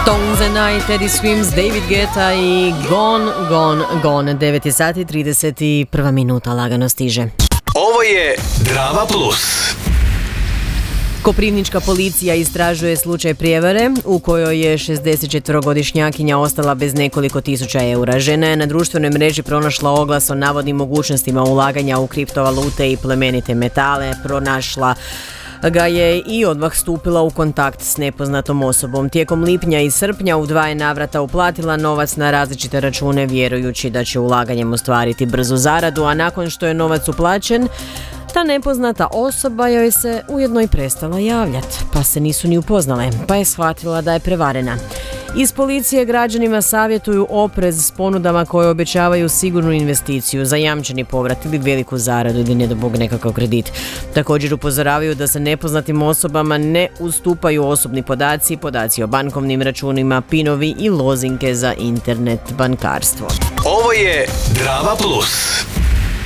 Tones and I, Teddy Swims, David Guetta i Gone, Gone, Gone. 9 sati i 31 minuta lagano stiže. Ovo je Drama Plus. Koprivnička policija istražuje slučaj prijevare u kojoj je 64-godišnjakinja ostala bez nekoliko tisuća eura. Žena je na društvenoj mreži pronašla oglas o navodnim mogućnostima ulaganja u kriptovalute i plemenite metale. Pronašla ga je i odmah stupila u kontakt s nepoznatom osobom. Tijekom lipnja i srpnja u 2 navrata uplatila novac na različite račune vjerujući da će ulaganjem ostvariti brzu zaradu, a nakon što je novac uplaćen, ta nepoznata osoba joj se ujedno i prestala javljati, pa se nisu ni upoznale, pa je shvatila da je prevarena. Iz policije građanima savjetuju oprez s ponudama koje obećavaju sigurnu investiciju, zajamčeni povrat ili veliku zaradu ili ne dao Bog nekakav kredit. Također upozoravaju da se nepoznatim osobama ne ustupaju osobni podaci, podaci o bankovnim računima, pinovi i lozinke za internet bankarstvo. Ovo je Drama Plus.